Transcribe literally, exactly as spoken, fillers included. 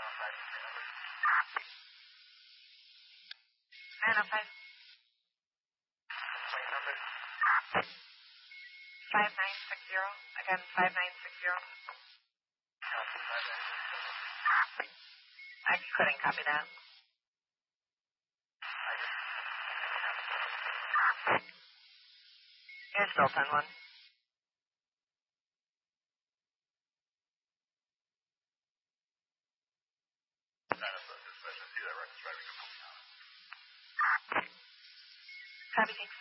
nine oh five. five nine six zero. Again, five nine six zero. I couldn't copy that. You're still ten one. Copy, thanks.